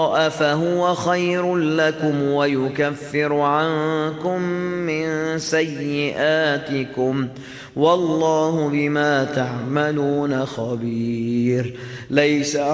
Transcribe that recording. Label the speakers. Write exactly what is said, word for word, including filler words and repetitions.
Speaker 1: فهو خير لكم ويكفر عنكم من سيئاتكم والله بما تعملون خبير. ليس